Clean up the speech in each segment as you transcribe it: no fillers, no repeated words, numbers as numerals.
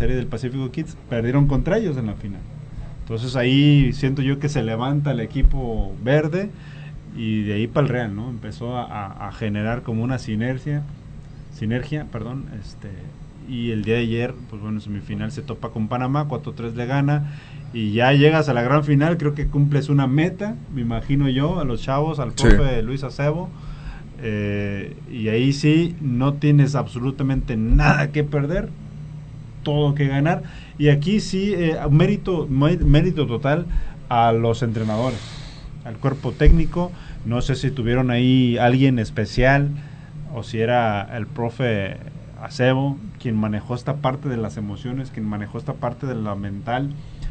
Serie del Pacífico Kids, perdieron contra ellos en la final. Entonces ahí siento yo que se levanta el equipo verde y de ahí para el Real, ¿no? Empezó a generar como una sinergia, perdón, y el día de ayer, pues bueno, en semifinal se topa con Panamá, 4-3 le gana, y ya llegas a la gran final, creo que cumples una meta, me imagino yo, a los chavos, al profe Luis Acebo, y ahí sí, no tienes absolutamente nada que perder, todo que ganar, y aquí sí, mérito total a los entrenadores, al cuerpo técnico. No sé si tuvieron ahí alguien especial o si era el profe Acebo quien manejó esta parte de las emociones, quien manejó esta parte de la mental,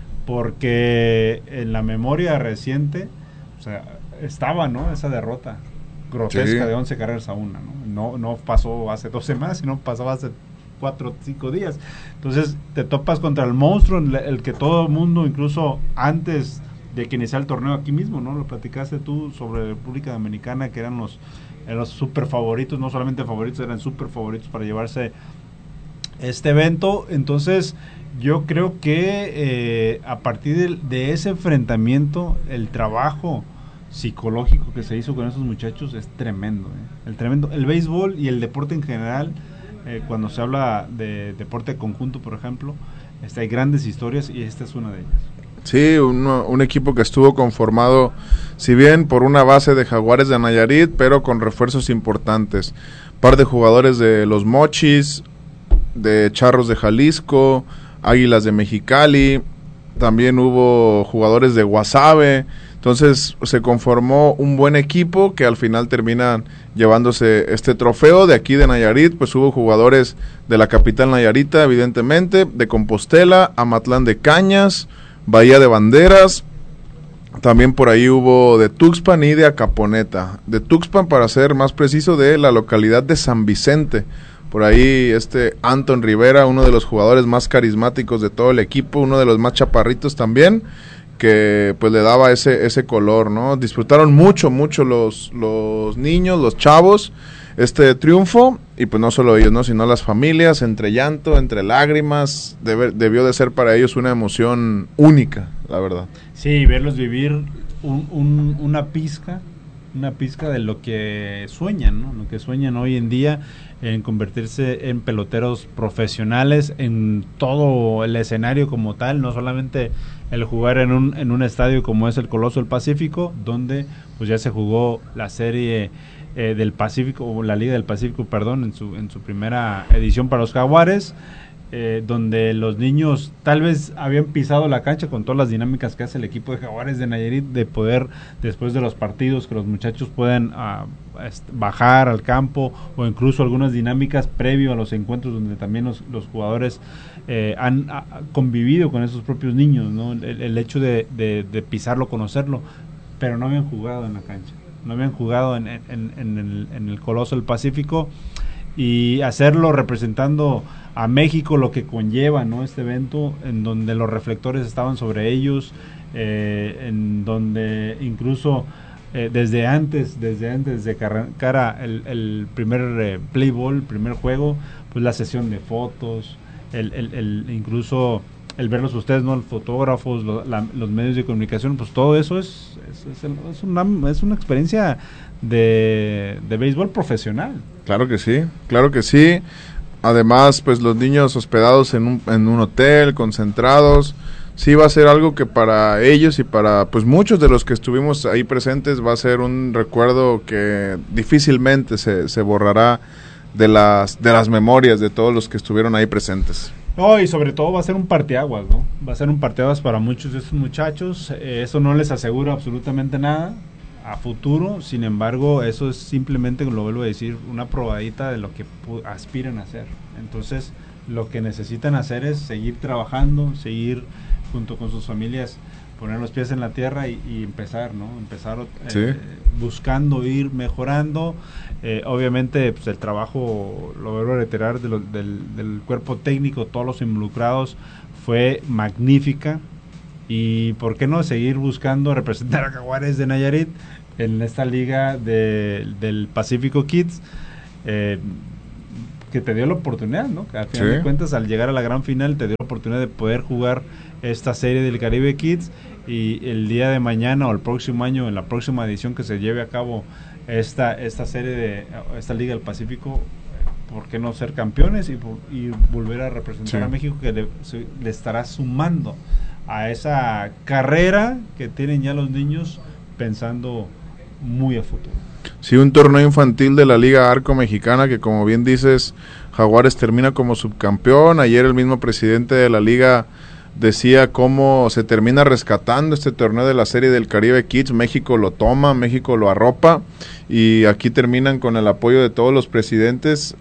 porque en la memoria reciente, o sea, estaba, ¿no?, esa derrota grotesca de 11 carreras a 1, no pasó hace 2 semanas, sino pasaba hace 4 o 5 días. Entonces te topas contra el monstruo, el que todo el mundo, incluso antes de que iniciara el torneo aquí mismo, ¿no? Lo platicaste tú sobre República Dominicana, que eran los super favoritos, no solamente favoritos, eran super favoritos para llevarse este evento. Entonces yo creo que a partir de ese enfrentamiento, el trabajo psicológico que se hizo con esos muchachos es tremendo, el béisbol y el deporte en general, cuando se habla de deporte conjunto, por ejemplo, hay grandes historias y esta es una de ellas. Sí, un equipo que estuvo conformado, si bien por una base de Jaguares de Nayarit, pero con refuerzos importantes. Par de jugadores de los Mochis, de Charros de Jalisco, Águilas de Mexicali, también hubo jugadores de Guasave. Entonces se conformó un buen equipo que al final terminan llevándose este trofeo. De aquí de Nayarit, pues hubo jugadores de la capital nayarita, evidentemente, de Compostela, Amatlán de Cañas, Bahía de Banderas, también por ahí hubo de Tuxpan y de Acaponeta. De Tuxpan, para ser más preciso, de la localidad de San Vicente. Por ahí Anton Rivera, uno de los jugadores más carismáticos de todo el equipo, uno de los más chaparritos también, que pues le daba ese color, ¿no? Disfrutaron mucho los niños, los chavos, este triunfo, y pues no solo ellos, ¿no?, sino las familias, entre llanto, entre lágrimas. Debió de ser para ellos una emoción única, la verdad. Sí, verlos vivir una pizca de lo que sueñan, ¿no?, lo que sueñan hoy en día, en convertirse en peloteros profesionales en todo el escenario como tal, no solamente el jugar en un estadio como es el Coloso del Pacífico, donde pues ya se jugó la serie del Pacífico, o la Liga del Pacífico, perdón, en su primera edición para los Jaguares, donde los niños tal vez habían pisado la cancha con todas las dinámicas que hace el equipo de Jaguares de Nayarit, de poder, después de los partidos, que los muchachos puedan bajar al campo, o incluso algunas dinámicas previo a los encuentros donde también los jugadores han convivido con esos propios niños, ¿no? El hecho de pisarlo, conocerlo, pero no habían jugado en la cancha, no habían jugado en el Coloso del Pacífico, y hacerlo representando a México, lo que conlleva, ¿no?, este evento, en donde los reflectores estaban sobre ellos, en donde incluso desde antes de cara el primer play ball, el primer juego, pues la sesión de fotos, incluso el verlos ustedes, ¿no?, los fotógrafos, los medios de comunicación, pues todo eso es una experiencia de béisbol profesional. Claro que sí. Además, pues los niños hospedados en un hotel, concentrados, sí va a ser algo que para ellos y para pues muchos de los que estuvimos ahí presentes va a ser un recuerdo que difícilmente se borrará de las memorias de todos los que estuvieron ahí presentes. No, y sobre todo va a ser un parteaguas, ¿no? Va a ser un parteaguas para muchos de estos muchachos. Eso no les asegura absolutamente nada a futuro, sin embargo, eso es simplemente, lo vuelvo a decir, una probadita de lo que aspiran a hacer. Entonces, lo que necesitan hacer es seguir trabajando, seguir junto con sus familias, poner los pies en la tierra y empezar, ¿no? Buscando ir mejorando. Obviamente, pues el trabajo, lo vuelvo a reiterar, del cuerpo técnico, todos los involucrados, fue magnífica. Y por qué no seguir buscando representar a Jaguares de Nayarit en esta liga del Pacífico Kids, que te dio la oportunidad, ¿no? Que al final de cuentas, al llegar a la gran final, te dio la oportunidad de poder jugar esta serie del Caribe Kids, y el día de mañana o el próximo año, en la próxima edición que se lleve a cabo esta serie de esta Liga del Pacífico, ¿por qué no ser campeones y volver a representar a México, que le estará sumando a esa carrera que tienen ya los niños pensando muy a futuro? Sí, un torneo infantil de la Liga Arco Mexicana que, como bien dices, Jaguares termina como subcampeón. Ayer el mismo presidente de la liga decía cómo se termina rescatando este torneo de la serie del Caribe Kids. México lo toma, México lo arropa, y aquí terminan con el apoyo de todos los presidentes,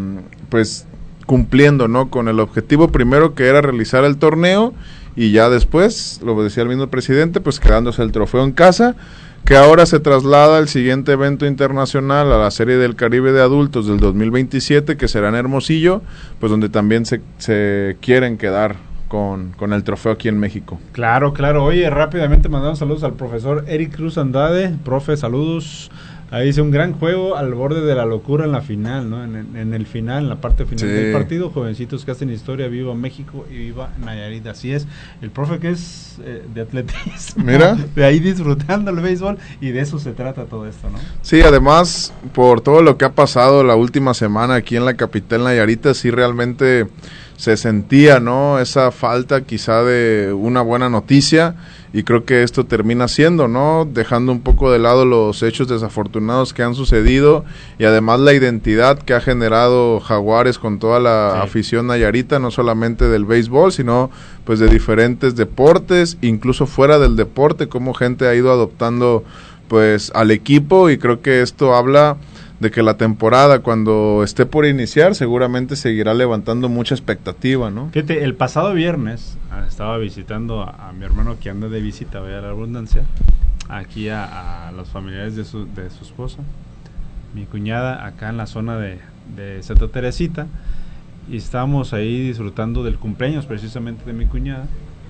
pues cumpliendo, ¿no?, con el objetivo primero, que era realizar el torneo, y ya después, lo decía el mismo presidente, pues quedándose el trofeo en casa, que ahora se traslada el siguiente evento internacional a la Serie del Caribe de Adultos del 2027, que será en Hermosillo, pues donde también se quieren quedar con el trofeo aquí en México. Claro. Oye, rápidamente mandamos saludos al profesor Eric Cruz Andrade. Profe, saludos. Ahí dice: un gran juego al borde de la locura en la final, ¿no? En el final, en la parte final del partido, jovencitos que hacen historia, viva México y viva Nayarit. Así es, el profe que es de atletismo, mira, de ahí disfrutando el béisbol, y de eso se trata todo esto, ¿no? Sí, además, por todo lo que ha pasado la última semana aquí en la capital Nayarita, sí realmente se sentía, ¿no?, esa falta quizá de una buena noticia, y creo que esto termina siendo, ¿no?, dejando un poco de lado los hechos desafortunados que han sucedido, y además la identidad que ha generado Jaguares con toda la afición nayarita, no solamente del béisbol, sino pues de diferentes deportes, incluso fuera del deporte, como gente ha ido adoptando pues al equipo, y creo que esto habla de que la temporada, cuando esté por iniciar, seguramente seguirá levantando mucha expectativa, ¿no? Fíjate, el pasado viernes estaba visitando a mi hermano, que anda de visita, vaya la redundancia, aquí a los familiares de su esposa, mi cuñada, acá en la zona de Santa Teresita, y estábamos ahí disfrutando del cumpleaños precisamente de mi cuñada,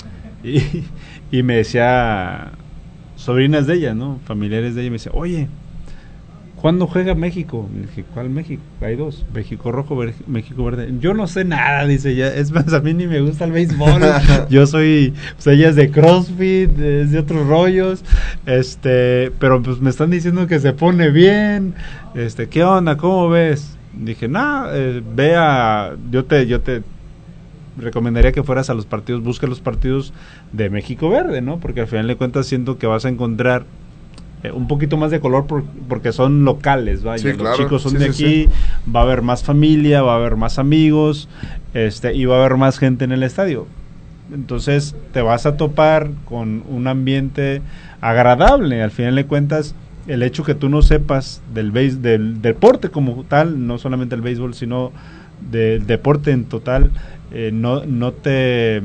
y me decía, sobrinas de ella, ¿no?, familiares de ella, me decía: oye, ¿cuándo juega México? Y dije: ¿cuál México? Hay dos, México rojo, México verde. Yo no sé nada, dice ella, es más, a mí ni me gusta el béisbol, yo soy, pues ella es de CrossFit, es de otros rollos, pero pues me están diciendo que se pone bien, ¿qué onda? ¿Cómo ves? Dije: yo te recomendaría que fueras a los partidos, busca los partidos de México verde, ¿no? Porque al final de cuentas siento que vas a encontrar un poquito más de color porque son locales, ¿vaya? Sí, los chicos son de aquí, va a haber más familia, va a haber más amigos, y va a haber más gente en el estadio. Entonces te vas a topar con un ambiente agradable. Al final de cuentas, el hecho que tú no sepas del deporte como tal, no solamente el béisbol, sino del deporte en total, no te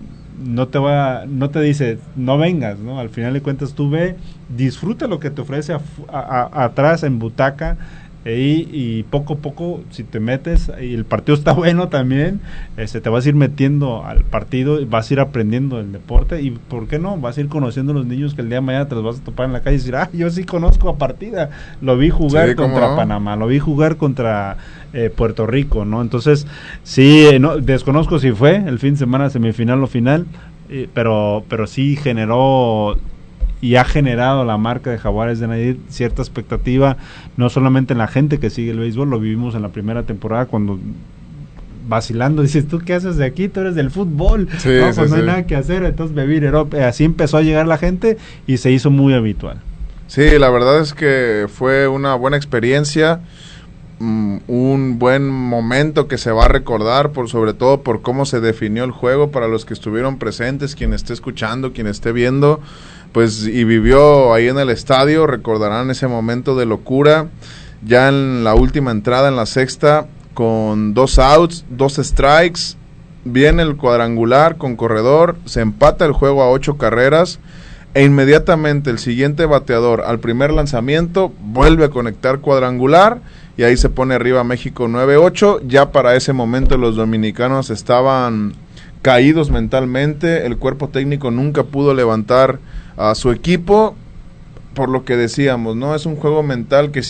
dice no vengas, ¿no? Al final de cuentas tú ve, disfruta lo que te ofrece atrás en butaca, y poco a poco, si te metes y el partido está bueno también, te vas a ir metiendo al partido y vas a ir aprendiendo el deporte, y ¿por qué no? Vas a ir conociendo a los niños que el día de mañana te los vas a topar en la calle y decir: yo sí conozco a partida, lo vi jugar contra Panamá, lo vi jugar contra Puerto Rico, ¿no? Entonces sí, desconozco si fue el fin de semana semifinal o final, pero sí generó y ha generado la marca de Jaguares de Nayarit cierta expectativa, no solamente en la gente que sigue el béisbol. Lo vivimos en la primera temporada cuando vacilando dices: ¿tú qué haces de aquí? Tú eres del fútbol. No hay nada que hacer, entonces así empezó a llegar la gente y se hizo muy habitual. Sí, la verdad es que fue una buena experiencia, un buen momento que se va a recordar, sobre todo por cómo se definió el juego. Para los que estuvieron presentes, quien esté escuchando, quien esté viendo, pues y vivió ahí en el estadio, recordarán ese momento de locura. Ya en la última entrada, en la sexta, con 2 outs, 2 strikes, viene el cuadrangular con corredor, se empata el juego a 8 carreras, e inmediatamente el siguiente bateador al primer lanzamiento vuelve a conectar cuadrangular, y ahí se pone arriba México 9-8. Ya para ese momento los dominicanos estaban caídos mentalmente, el cuerpo técnico nunca pudo levantar a su equipo, por lo que decíamos, ¿no? Es un juego mental que si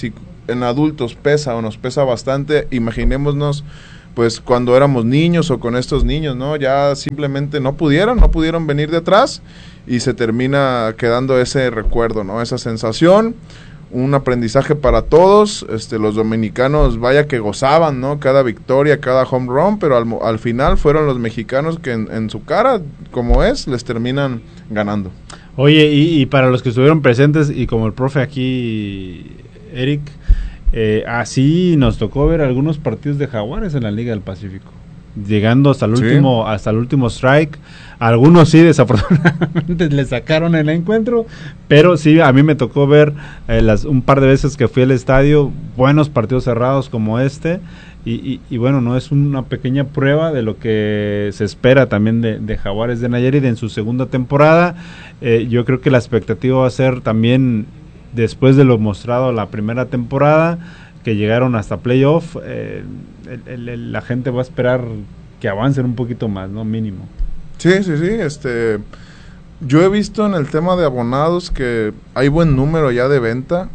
en adultos pesa o nos pesa bastante, imaginémonos pues cuando éramos niños o con estos niños, ¿no? Ya simplemente no pudieron venir de atrás y se termina quedando ese recuerdo, ¿no? Esa sensación, un aprendizaje para todos, los dominicanos vaya que gozaban, ¿no? Cada victoria, cada home run, pero al final fueron los mexicanos que en su cara, como es, les terminan ganando. Oye, y para los que estuvieron presentes, y como el profe aquí, Eric, así nos tocó ver algunos partidos de Jaguares en la Liga del Pacífico, llegando hasta el último strike. Algunos sí, desafortunadamente le sacaron el encuentro, pero sí, a mí me tocó ver un par de veces que fui al estadio, buenos partidos cerrados como este, y bueno, no es una pequeña prueba de lo que se espera también de Jaguares de Nayarit en su segunda temporada. Yo creo que la expectativa va a ser también, después de lo mostrado la primera temporada, que llegaron hasta playoff, la gente va a esperar que avancen un poquito más, ¿no? Mínimo. Sí, yo he visto en el tema de abonados que hay buen número ya de venta,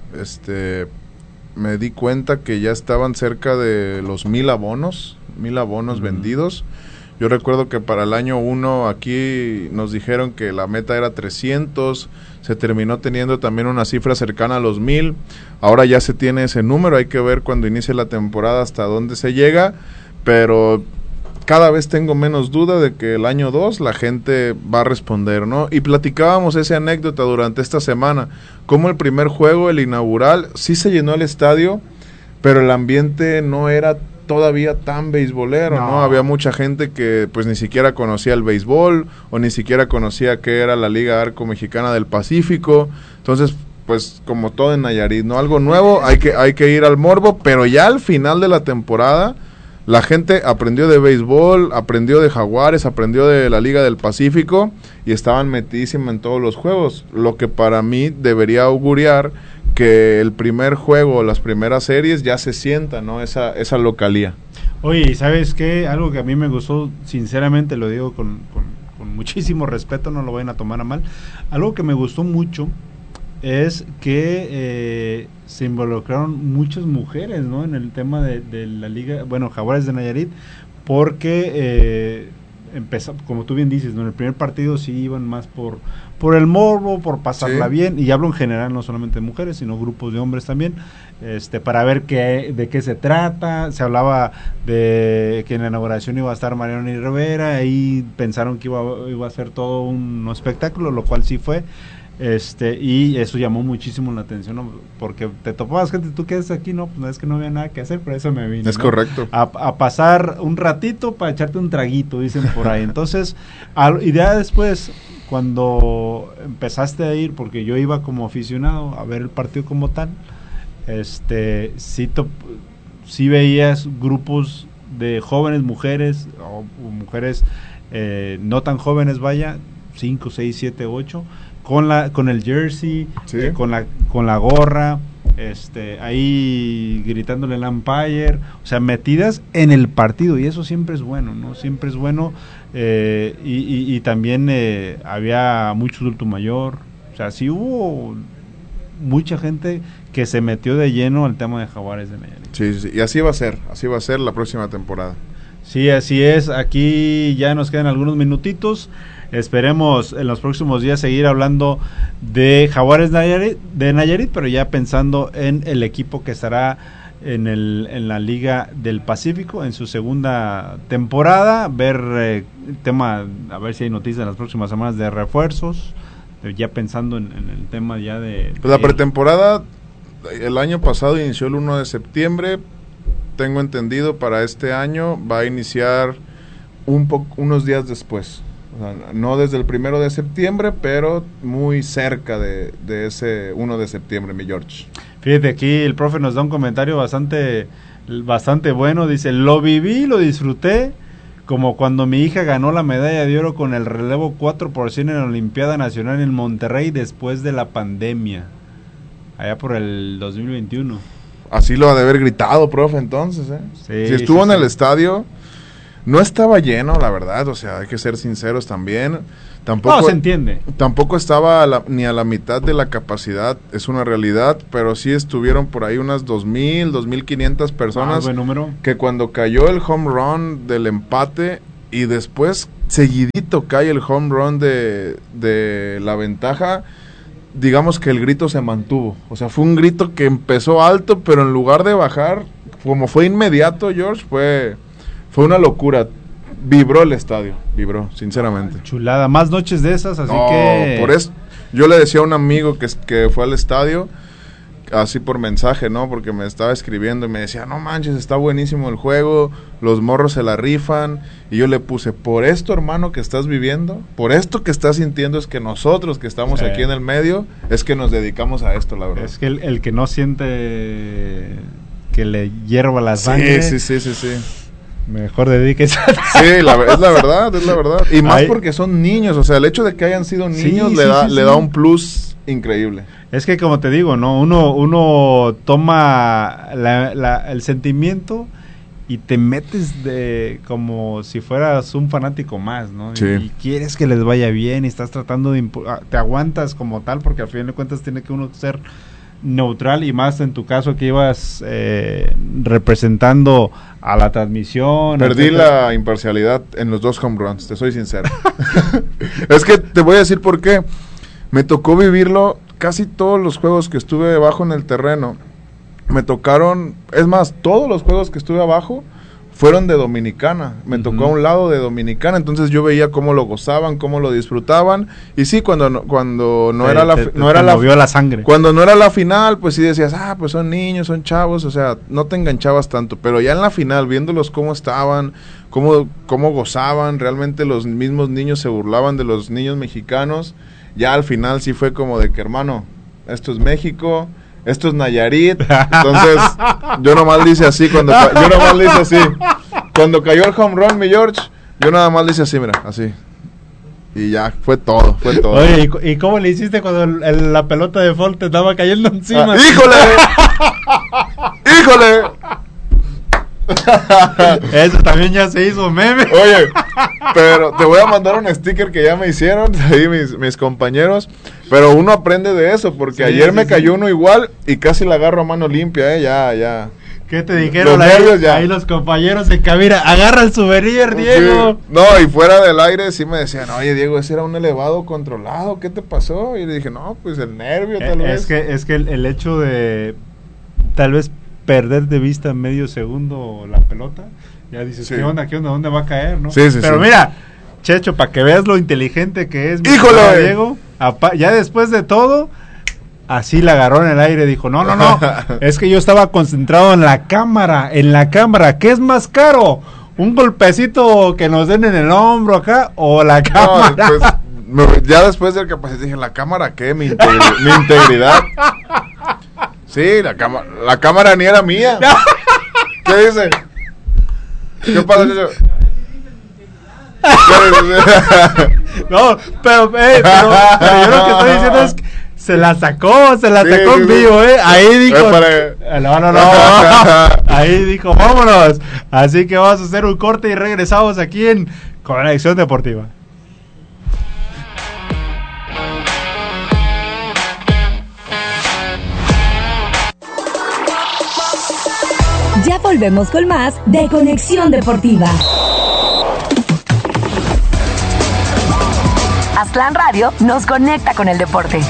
me di cuenta que ya estaban cerca de los 1,000 abonos vendidos. Yo recuerdo que para el año 1 aquí nos dijeron que la meta era 300, se terminó teniendo también una cifra cercana a los 1,000, ahora ya se tiene ese número, hay que ver cuando inicie la temporada hasta dónde se llega, pero cada vez tengo menos duda de que el año 2 la gente va a responder, ¿no? Y platicábamos esa anécdota durante esta semana, como el primer juego, el inaugural, sí se llenó el estadio, pero el ambiente no era todavía tan beisbolero, ¿no? Había mucha gente que pues ni siquiera conocía el béisbol o ni siquiera conocía qué era la Liga Arco Mexicana del Pacífico. Entonces, pues como todo en Nayarit, ¿no? Algo nuevo, hay que ir al morbo, pero ya al final de la temporada la gente aprendió de béisbol, aprendió de Jaguares, aprendió de la Liga del Pacífico y estaban metidísimos en todos los juegos, lo que para mí debería auguriar que el primer juego, las primeras series ya se sienta, ¿no? Esa localía. Oye, ¿sabes qué? Algo que a mí me gustó, sinceramente lo digo con muchísimo respeto, no lo vayan a tomar a mal, algo que me gustó mucho es que se involucraron muchas mujeres, ¿no? En el tema de la liga, bueno, Jaguares de Nayarit, porque empezó, como tú bien dices, ¿no? En el primer partido sí iban más por el morbo, por pasarla bien, y hablo en general, no solamente de mujeres, sino grupos de hombres también, para ver de qué se trata. Se hablaba de que en la inauguración iba a estar Mariano y Rivera, ahí pensaron que iba a ser todo un espectáculo, lo cual sí fue. Y eso llamó muchísimo la atención, ¿no? Porque te topabas gente, tú quedas aquí, no, pues es que no había nada que hacer, por eso me vine. Es ¿no? correcto. A pasar un ratito para echarte un traguito, dicen por ahí. Entonces, y ya después, cuando empezaste a ir, porque yo iba como aficionado a ver el partido como tal, sí veías grupos de jóvenes mujeres, o mujeres no tan jóvenes, vaya, 5, 6, 7, 8, con el jersey, con la gorra, ahí gritándole al umpire, o sea, metidas en el partido, y eso siempre es bueno, ¿no? Siempre es bueno, y también había mucho adulto mayor, o sea, sí hubo mucha gente que se metió de lleno al tema de Jaguares de Nayarit. Sí, y así va a ser la próxima temporada. Sí, así es, aquí ya nos quedan algunos minutitos. Esperemos en los próximos días seguir hablando de Jaguares de Nayarit, pero ya pensando en el equipo que estará en la Liga del Pacífico en su segunda temporada, ver tema, a ver si hay noticias en las próximas semanas de refuerzos, ya pensando en el tema ya de... Pues la pretemporada el año pasado inició el 1 de septiembre, tengo entendido para este año va a iniciar unos días después. O sea, no desde el 1 de septiembre, pero muy cerca de ese 1 de septiembre, mi George. Fíjate, aquí el profe nos da un comentario bastante bueno, dice, lo viví, lo disfruté, como cuando mi hija ganó la medalla de oro con el relevo 4x100 en la Olimpiada Nacional en Monterrey después de la pandemia, allá por el 2021. Así lo ha de haber gritado, profe, entonces, ¿eh? Sí, si estuvo en el estadio... No estaba lleno, la verdad, o sea, hay que ser sinceros también. Tampoco, no, se entiende. Tampoco estaba ni a la mitad de la capacidad, es una realidad, pero sí estuvieron por ahí unas 2,000, 2,500 personas. Buen número. Que cuando cayó el home run del empate y después seguidito cae el home run de la ventaja, digamos que el grito se mantuvo. O sea, fue un grito que empezó alto, pero en lugar de bajar, como fue inmediato, George, fue una locura. Vibró el estadio, vibró, sinceramente. Chulada, más noches de esas, así no, que... por eso, yo le decía a un amigo que fue al estadio, así por mensaje, ¿no? Porque me estaba escribiendo y me decía, no manches, está buenísimo el juego, los morros se la rifan, y yo le puse, por esto, hermano, que estás viviendo, por esto que estás sintiendo, es que nosotros que estamos aquí en el medio, es que nos dedicamos a esto, la verdad. Es que el que no siente que le hierva la sangre... Sí. Mejor dedíquese. Sí, es la verdad. Y más porque son niños, o sea, el hecho de que hayan sido niños le da un plus increíble. Es que como te digo, ¿no? Uno toma el sentimiento y te metes de como si fueras un fanático más, ¿no? Sí. Y quieres que les vaya bien y estás tratando de... te aguantas como tal porque al final de cuentas tiene que uno ser neutral, y más en tu caso que ibas representando a la transmisión. Perdí la imparcialidad en los 2 home runs, te soy sincero. Es que te voy a decir por qué. Me tocó vivirlo casi todos los juegos que estuve abajo en el terreno. Me tocaron, es más, todos los juegos que estuve abajo fueron de Dominicana. Me tocó a un lado de Dominicana, entonces yo veía cómo lo gozaban, cómo lo disfrutaban. Y sí, cuando no era la sangre. Cuando no era la final, pues sí decías, pues son niños, son chavos, o sea, no te enganchabas tanto. Pero ya en la final, viéndolos cómo estaban, cómo gozaban, realmente los mismos niños se burlaban de los niños mexicanos. Ya al final sí fue como de que, hermano, esto es México, esto es Nayarit. Entonces yo nomás le hice así cuando cayó el home run, mi George, yo nada más le hice así, mira, así, y ya, fue todo. Oye, ¿y cómo le hiciste cuando la pelota de foul te estaba cayendo encima? ¡Híjole! Eso también ya se hizo meme. Oye, pero te voy a mandar un sticker que ya me hicieron ahí mis compañeros. Pero uno aprende de eso, porque ayer me cayó uno igual y casi la agarro a mano limpia, ya. ¿Qué te dijeron ahí los compañeros en cabina? Agarra el souvenir, Diego. Sí. No, y fuera del aire sí me decían, oye, Diego, ese era un elevado controlado, ¿qué te pasó? Y le dije, no, pues el nervio tal vez. Es que el hecho de tal vez perder de vista medio segundo la pelota, ya dices, ¿qué onda? ¿Dónde va a caer? ¿No? Sí. Pero mira, Checho, para que veas lo inteligente que es mi ¡híjole! Diego, ya después de todo, así la agarró en el aire, dijo, no, es que yo estaba concentrado en la cámara, ¿qué es más caro? ¿Un golpecito que nos den en el hombro acá o la cámara? No, pues, ya después del capacete dije, ¿la cámara qué? Mi integridad. Sí, la cámara ni era mía. ¿Qué dice? ¿Qué pasa, Checho? No, pero yo lo que estoy diciendo es que se la sacó en vivo, ahí dijo, no, ahí dijo, vámonos. Así que vamos a hacer un corte y regresamos aquí en Conexión Deportiva. Ya volvemos con más de Conexión Deportiva. Aztlán Radio nos conecta con el deporte.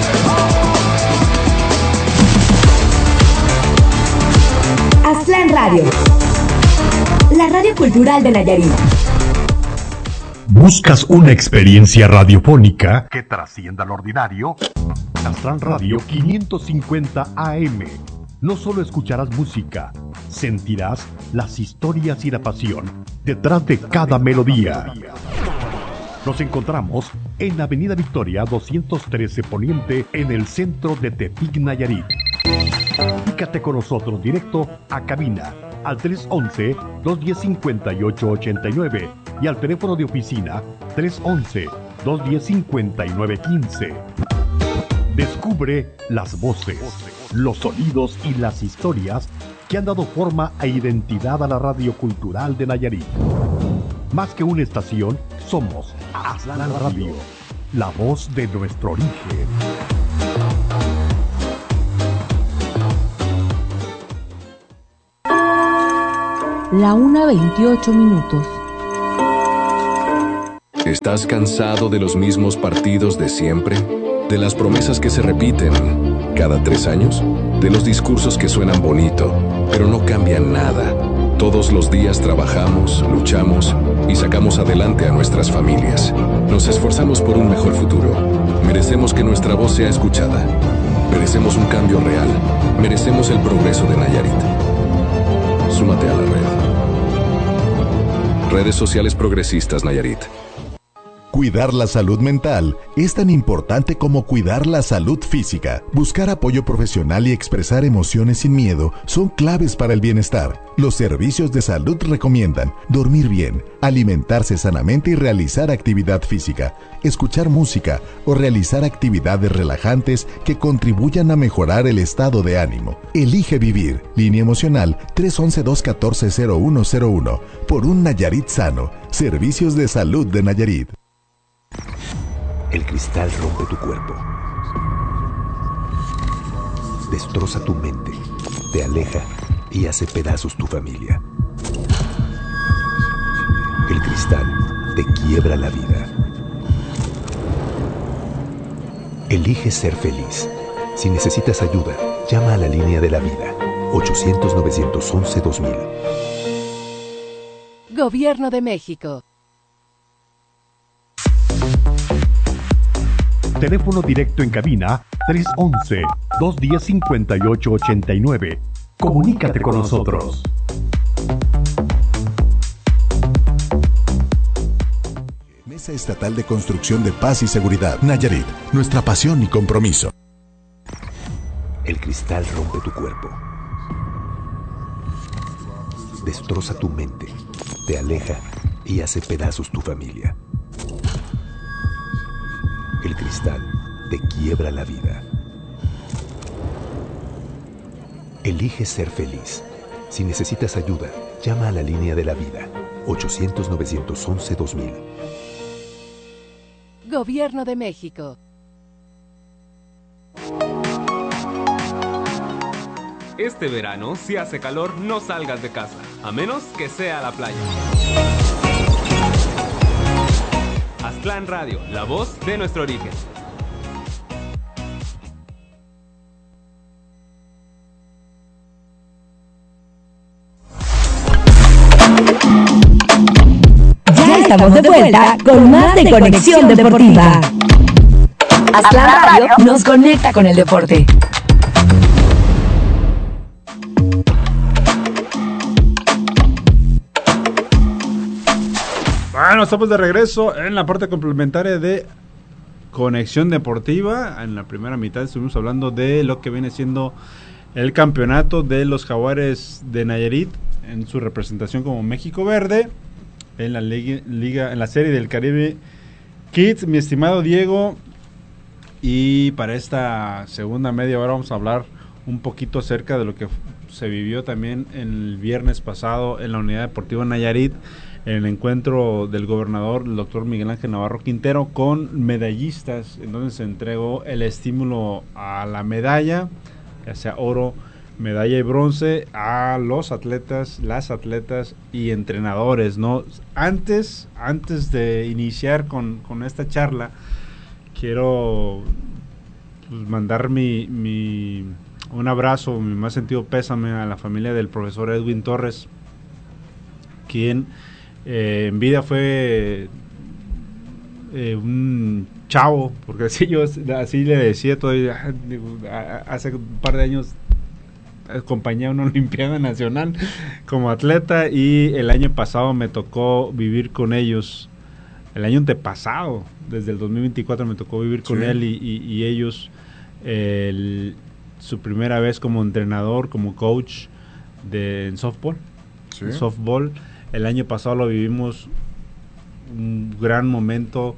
Aztlán Radio, la radio cultural de Nayarit. ¿Buscas una experiencia radiofónica que trascienda lo ordinario? Aztlán Radio 550 AM. No solo escucharás música, sentirás las historias y la pasión detrás de cada melodía. Nos encontramos en Avenida Victoria 213 Poniente, en el centro de Tepic, Nayarit. Comunícate con nosotros directo a cabina al 311-210-5889 y al teléfono de oficina 311-210-5915. Descubre las voces, los sonidos y las historias que han dado forma e identidad a la radio cultural de Nayarit. Más que una estación, somos Aztlán Radio, la voz de nuestro origen. La 1:28. ¿Estás cansado de los mismos partidos de siempre? ¿De las promesas que se repiten cada 3 años? ¿De los discursos que suenan bonito, pero no cambian nada? Todos los días trabajamos, luchamos y sacamos adelante a nuestras familias. Nos esforzamos por un mejor futuro. Merecemos que nuestra voz sea escuchada. Merecemos un cambio real. Merecemos el progreso de Nayarit. Súmate a la red. Redes sociales progresistas Nayarit. Cuidar la salud mental es tan importante como cuidar la salud física. Buscar apoyo profesional y expresar emociones sin miedo son claves para el bienestar. Los servicios de salud recomiendan dormir bien, alimentarse sanamente y realizar actividad física, escuchar música o realizar actividades relajantes que contribuyan a mejorar el estado de ánimo. Elige vivir. Línea emocional 311-214-0101. Por un Nayarit sano. Servicios de salud de Nayarit. El cristal rompe tu cuerpo, destroza tu mente, te aleja y hace pedazos tu familia. El cristal te quiebra la vida. Elige ser feliz. Si necesitas ayuda, llama a la línea de la vida, 800-911-2000. Gobierno de México. Teléfono directo en cabina 311-210-5889. Comunícate con nosotros. Mesa Estatal de Construcción de Paz y Seguridad. Nayarit, nuestra pasión y compromiso. El cristal rompe tu cuerpo, destroza tu mente, te aleja y hace pedazos tu familia. El cristal te quiebra la vida. Elige ser feliz. Si necesitas ayuda, llama a la línea de la vida, 800-911-2000. Gobierno de México. Este verano, si hace calor, no salgas de casa, a menos que sea a la playa. Aztlán Radio, la voz de nuestro origen. Ya estamos de vuelta con más de Conexión Deportiva. Aztlán Radio nos conecta con el deporte. Bueno, estamos de regreso en la parte complementaria de Conexión Deportiva. En la primera mitad estuvimos hablando de lo que viene siendo el campeonato de los Jaguares de Nayarit en su representación como México Verde en la liga en la Serie del Caribe Kids, mi estimado Diego. Y para esta segunda media hora vamos a hablar un poquito acerca de lo que se vivió también el viernes pasado en la Unidad Deportiva Nayarit, en el encuentro del gobernador, el doctor Miguel Ángel Navarro Quintero, con medallistas, en donde se entregó el estímulo a la medalla, ya sea oro, medalla y bronce, a los atletas, las atletas y entrenadores, ¿no? Antes de iniciar con esta charla, quiero mandar un abrazo, mi más sentido pésame a la familia del profesor Edwin Torres, quien en vida fue un chavo, porque así le decía todavía, hace un par de años acompañé a una Olimpiada Nacional como atleta, y el año pasado me tocó vivir con ellos, el año antepasado, desde el 2024 me tocó vivir con él y ellos, su primera vez como entrenador, como coach en softball. En softball. El año pasado lo vivimos un gran momento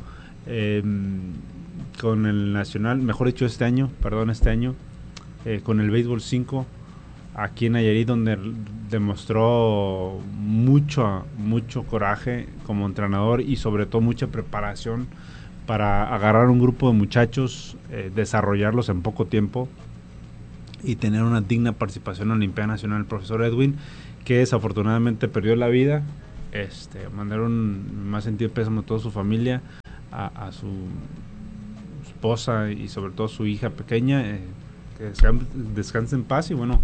con el Nacional, mejor dicho este año, con el béisbol 5, aquí en Nayarit, donde demostró mucho coraje como entrenador y sobre todo mucha preparación para agarrar un grupo de muchachos, desarrollarlos en poco tiempo y tener una digna participación en la Olimpiada Nacional. El profesor Edwin, que desafortunadamente perdió la vida, mandaron más sentido pésame a toda su familia, a su esposa y sobre todo su hija pequeña, que descanse en paz. Y bueno,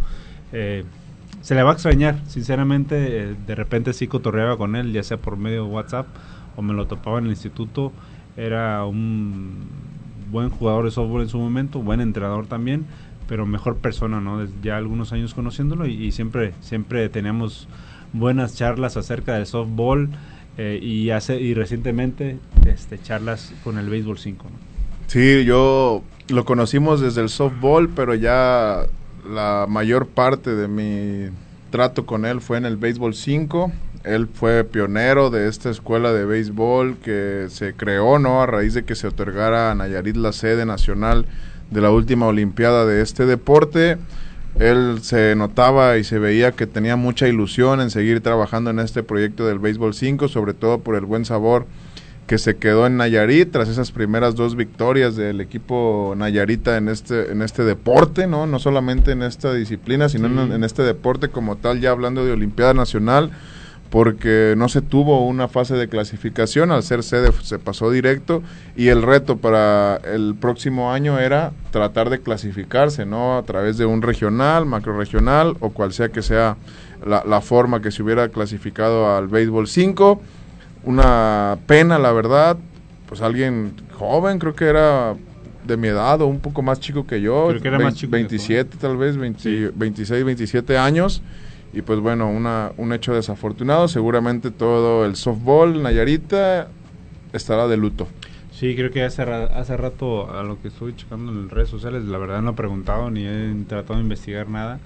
se le va a extrañar, sinceramente. De repente sí cotorreaba con él, ya sea por medio de WhatsApp o me lo topaba en el instituto. Era un buen jugador de softball en su momento, buen entrenador también, pero mejor persona, ¿no? Desde ya algunos años conociéndolo y siempre teníamos buenas charlas acerca del softball, y recientemente charlas con el béisbol 5, ¿no? Sí, yo lo conocimos desde el softball, pero ya la mayor parte de mi trato con él fue en el béisbol 5. Él fue pionero de esta escuela de béisbol que se creó, ¿no?, a raíz de que se otorgara a Nayarit la sede nacional de la última olimpiada de este deporte. Él se notaba y se veía que tenía mucha ilusión en seguir trabajando en este proyecto del béisbol 5, sobre todo por el buen sabor que se quedó en Nayarit tras esas primeras 2 victorias del equipo nayarita en este deporte, no solamente en esta disciplina, sino en este deporte como tal, ya hablando de Olimpiada Nacional, porque no se tuvo una fase de clasificación. Al ser sede se pasó directo, y el reto para el próximo año era tratar de clasificarse, ¿no?, a través de un regional, macroregional, o cual sea que sea la forma que se hubiera clasificado al béisbol 5. Una pena, la verdad, pues alguien joven, creo que era de mi edad o un poco más chico que yo, creo que era más chico 27 tal vez, 26, 27 años. Y pues bueno, un hecho desafortunado. Seguramente todo el softball nayarita estará de luto. Sí, creo que hace rato, a lo que estoy checando en redes sociales, la verdad no he preguntado ni he tratado de investigar nada.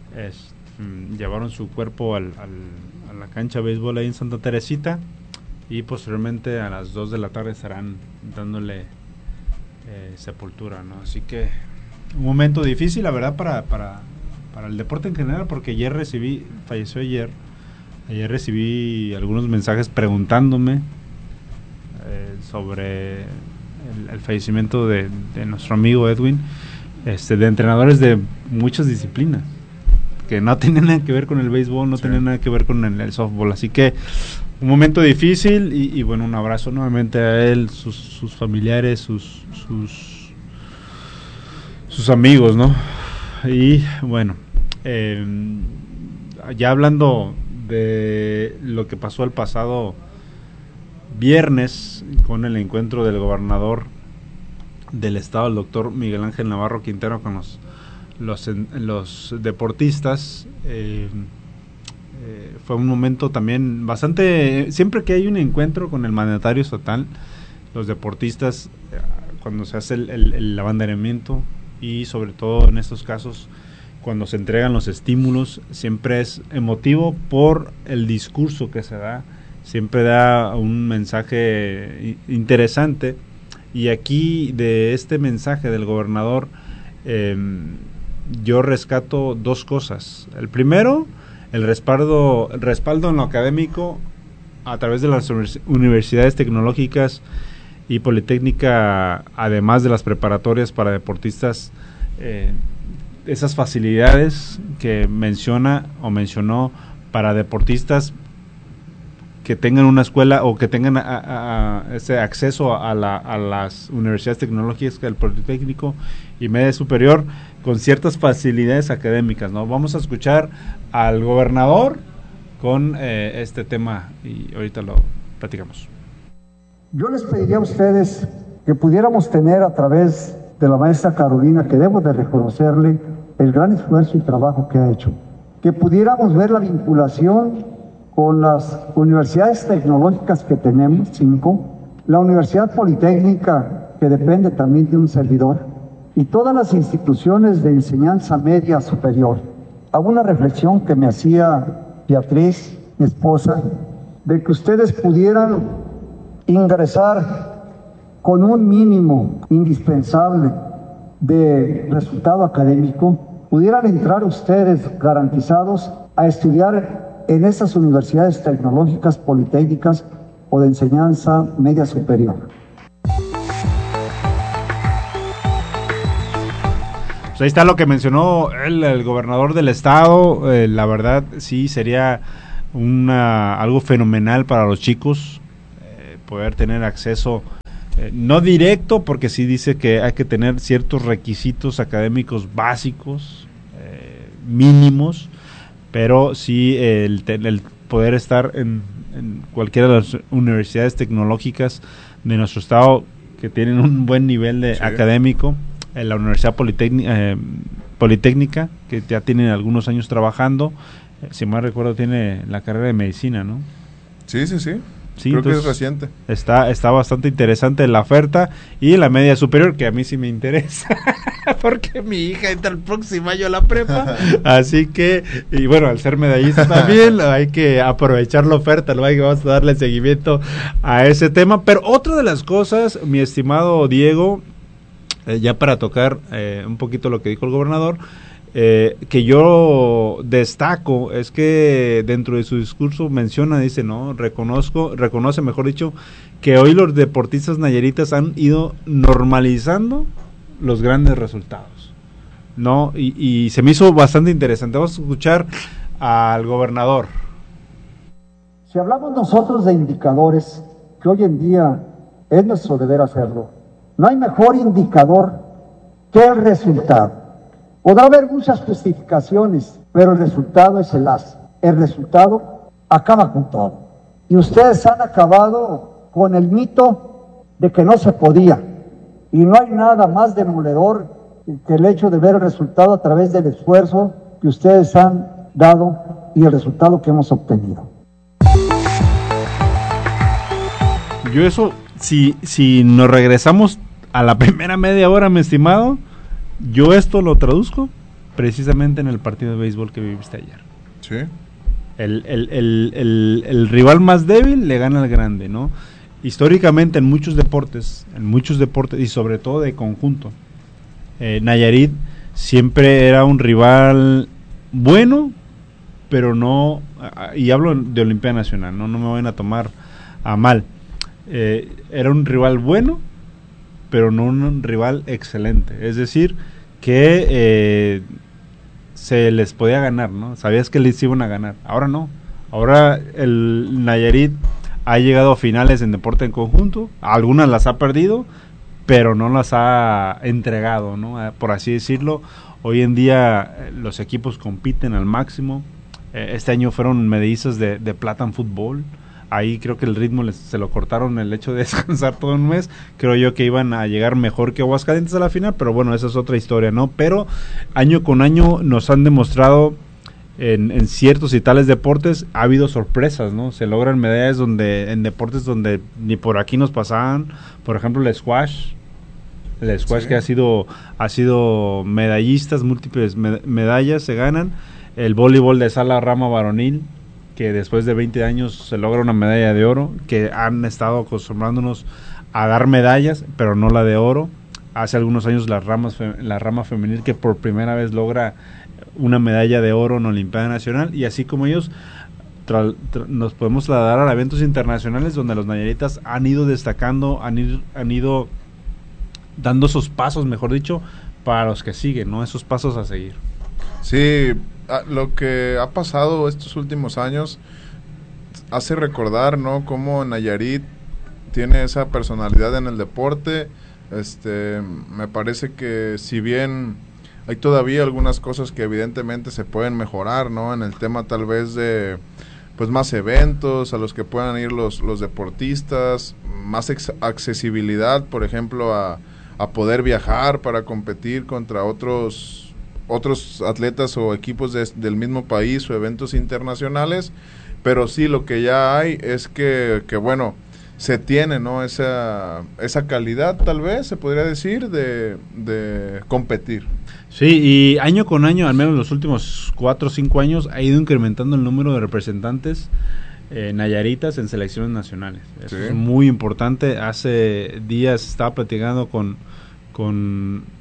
Llevaron su cuerpo a la cancha de béisbol ahí en Santa Teresita, y posteriormente a las 2 de la tarde estarán dándole sepultura, ¿no? Así que un momento difícil, la verdad, para el deporte en general, porque falleció ayer recibí algunos mensajes preguntándome sobre el fallecimiento de nuestro amigo Edwin, de entrenadores de muchas disciplinas que no tenían nada que ver con el béisbol, no tenían nada que ver con el softball. Así que un momento difícil, y bueno, un abrazo nuevamente a él, sus familiares, sus amigos, ¿no? Y bueno, ya hablando de lo que pasó el pasado viernes con el encuentro del gobernador del estado, el doctor Miguel Ángel Navarro Quintero, con los deportistas, fue un momento también bastante, siempre que hay un encuentro con el mandatario estatal, los deportistas, cuando se hace el abanderamiento, y sobre todo en estos casos cuando se entregan los estímulos, siempre es emotivo por el discurso que se da, siempre da un mensaje interesante. Y aquí, de este mensaje del gobernador, yo rescato 2 cosas. El primero, el respaldo en lo académico a través de las universidades tecnológicas y Politécnica, además de las preparatorias para deportistas, esas facilidades que mencionó para deportistas que tengan una escuela o que tengan ese acceso a las universidades tecnológicas del Politécnico y media superior, con ciertas facilidades académicas, ¿no? Vamos a escuchar al gobernador con este tema, y ahorita lo platicamos. Yo les pediría a ustedes que pudiéramos tener, a través de la maestra Carolina, que debo de reconocerle el gran esfuerzo y trabajo que ha hecho, que pudiéramos ver la vinculación con las universidades tecnológicas que tenemos, 5, la Universidad Politécnica, que depende también de un servidor, y todas las instituciones de enseñanza media superior. Hago una reflexión que me hacía Beatriz, mi esposa, de que ustedes pudieran ingresar con un mínimo indispensable de resultado académico pudieran entrar ustedes garantizados a estudiar en estas universidades tecnológicas, politécnicas o de enseñanza media superior. Pues ahí está lo que mencionó el gobernador del estado. La verdad sí sería algo fenomenal para los chicos poder tener acceso, no directo, porque sí dice que hay que tener ciertos requisitos académicos básicos, mínimos, pero sí el poder estar en cualquiera de las universidades tecnológicas de nuestro estado que tienen un buen nivel de académico. En la Universidad Politécnica, que ya tiene algunos años trabajando, si mal recuerdo tiene la carrera de medicina, ¿no? Sí. Sí, creo que es reciente. Está bastante interesante la oferta, y la media superior, que a mí sí me interesa, porque mi hija entra el próximo año a la prepa, así que, y bueno, al ser medallista también, hay que aprovechar la oferta, ¿no? Vamos a darle seguimiento a ese tema. Pero otra de las cosas, mi estimado Diego, ya para tocar un poquito lo que dijo el gobernador, que yo destaco, es que dentro de su discurso menciona, dice, no, reconoce, mejor dicho, que hoy los deportistas nayaritas han ido normalizando los grandes resultados, ¿no? Y se me hizo bastante interesante. Vamos a escuchar al gobernador. Si hablamos nosotros de indicadores, que hoy en día es nuestro deber hacerlo, no hay mejor indicador que el resultado. Podrá haber muchas justificaciones, pero el resultado es el as. El resultado acaba con todo. Y ustedes han acabado con el mito de que no se podía. Y no hay nada más demoledor que el hecho de ver el resultado a través del esfuerzo que ustedes han dado y el resultado que hemos obtenido. Yo eso, si nos regresamos a la primera media hora, mi estimado, yo esto lo traduzco precisamente en el partido de béisbol que viviste ayer. Sí. El rival más débil le gana al grande, ¿no? Históricamente en muchos deportes y sobre todo de conjunto, Nayarit siempre era un rival bueno, pero no, y hablo de Olimpia Nacional, no me vayan a tomar a mal, era un rival bueno, pero no un rival excelente, es decir, que se les podía ganar, ¿no? Sabías que les iban a ganar, ahora no, ahora el Nayarit ha llegado a finales en deporte en conjunto, algunas las ha perdido, pero no las ha entregado, ¿no? Por así decirlo, hoy en día los equipos compiten al máximo, este año fueron medallistas de plata en fútbol. Ahí creo que el ritmo se lo cortaron, el hecho de descansar todo un mes. Creo yo que iban a llegar mejor que Aguascalientes a la final, pero bueno, esa es otra historia, ¿no? Pero año con año nos han demostrado en ciertos y tales deportes, ha habido sorpresas, ¿no? Se logran medallas en deportes donde ni por aquí nos pasaban. Por ejemplo, el squash sí, que ha sido medallistas, múltiples medallas se ganan. El voleibol de sala rama varonil, que después de 20 años se logra una medalla de oro, que han estado acostumbrándonos a dar medallas, pero no la de oro. Hace algunos años la rama femenil, que por primera vez logra una medalla de oro en Olimpiada Nacional, y así como ellos nos podemos trasladar a eventos internacionales donde los nayaritas han ido destacando, han ido dando esos pasos, mejor dicho, para los que siguen, ¿no? Esos pasos a seguir. Sí, lo que ha pasado estos últimos años hace recordar, ¿no?, cómo Nayarit tiene esa personalidad en el deporte. Me parece que si bien hay todavía algunas cosas que evidentemente se pueden mejorar, ¿no?, en el tema tal vez de pues más eventos a los que puedan ir los deportistas, más accesibilidad, por ejemplo, a poder viajar para competir contra otros atletas o equipos del mismo país o eventos internacionales, pero sí lo que ya hay es que bueno, se tiene, ¿no?, esa calidad, tal vez se podría decir, de competir. Sí, y año con año, al menos los últimos 4 o 5 años, ha ido incrementando el número de representantes nayaritas en selecciones nacionales. Eso es muy importante. Hace días estaba platicando con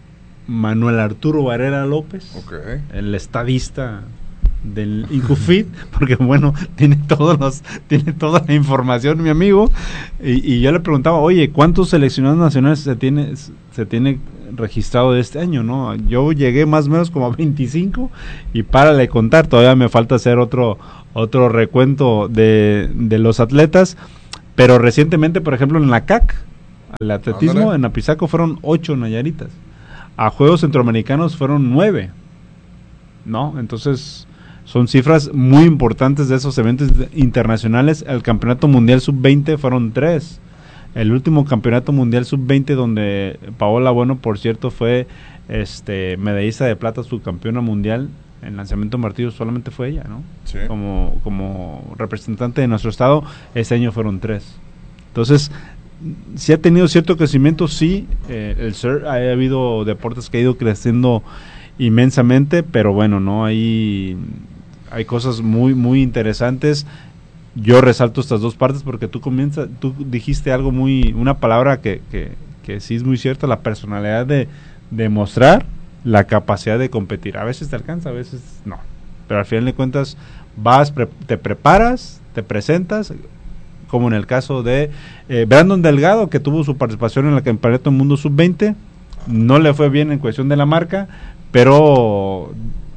Manuel Arturo Varela López, el estadista del Incufit, porque bueno, tiene toda la información mi amigo, y yo le preguntaba, oye, ¿cuántos seleccionados nacionales se tiene registrado de este año? ¿No? Yo llegué más o menos como a 25 y párale de contar, todavía me falta hacer otro recuento de los atletas, pero recientemente, por ejemplo, en la CAC, el atletismo, en Apizaco fueron 8 nayaritas, a Juegos Centroamericanos fueron 9, ¿no? Entonces son cifras muy importantes de esos eventos internacionales. El Campeonato Mundial Sub-20 fueron 3. El último Campeonato Mundial Sub-20 donde Paola Bueno, por cierto, fue medallista de plata, subcampeona mundial en lanzamiento de martillo, solamente fue ella, ¿no? Sí. Como representante de nuestro estado, ese año fueron 3. Entonces, sí ha tenido cierto crecimiento, sí, el surf, ha habido deportes que ha ido creciendo inmensamente, pero bueno, no hay cosas muy muy interesantes. Yo resalto estas dos partes porque tú dijiste algo una palabra que sí es muy cierta, la personalidad de mostrar, la capacidad de competir. A veces te alcanza, a veces no, pero al final de cuentas te preparas, te presentas, como en el caso de Brandon Delgado, que tuvo su participación en el Campeonato del Mundo Sub-20, no le fue bien en cuestión de la marca, pero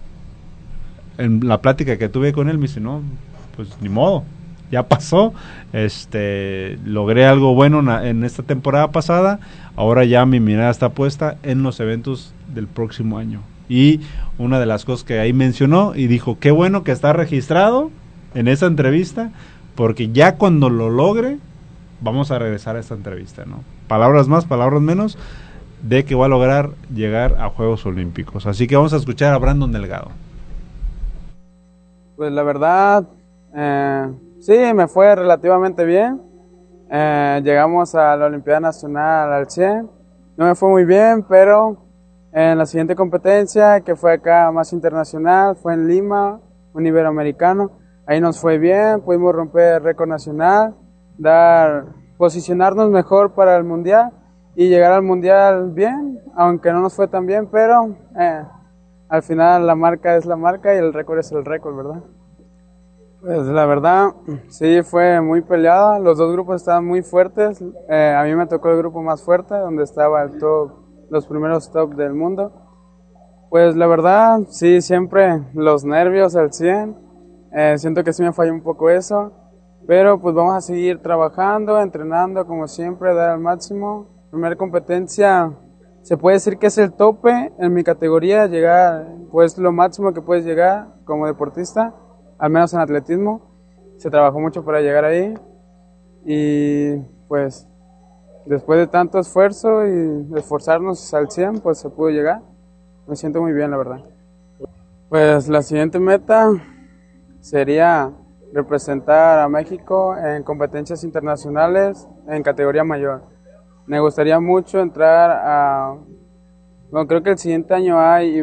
en la plática que tuve con él me dice, no, pues ni modo, ya pasó, logré algo bueno en esta temporada pasada, ahora ya mi mirada está puesta en los eventos del próximo año. Y una de las cosas que ahí mencionó y dijo, qué bueno que está registrado en esa entrevista, porque ya cuando lo logre vamos a regresar a esta entrevista, ¿no? Palabras más, palabras menos, de que va a lograr llegar a Juegos Olímpicos. Así que vamos a escuchar a Brandon Delgado. Pues la verdad, sí, me fue relativamente bien. Llegamos a la Olimpiada Nacional al 100. No me fue muy bien, pero en la siguiente competencia, que fue acá más internacional, fue en Lima, un iberoamericano. Ahí nos fue bien, pudimos romper el récord nacional, posicionarnos mejor para el mundial y llegar al mundial bien, aunque no nos fue tan bien, pero al final la marca es la marca y el récord es el récord, ¿verdad? Pues la verdad, sí, fue muy peleada, los dos grupos estaban muy fuertes, a mí me tocó el grupo más fuerte, donde estaba los primeros top del mundo. Pues la verdad, sí, siempre los nervios al 100, siento que sí me falló un poco eso, pero pues vamos a seguir trabajando, entrenando como siempre, dar al máximo. Primera competencia, se puede decir que es el tope en mi categoría, llegar, pues lo máximo que puedes llegar como deportista, al menos en atletismo. Se trabajó mucho para llegar ahí y pues después de tanto esfuerzo y esforzarnos al 100, pues se pudo llegar. Me siento muy bien, la verdad. Pues la siguiente meta sería representar a México en competencias internacionales en categoría mayor. Me gustaría mucho entrar bueno, creo que el siguiente año hay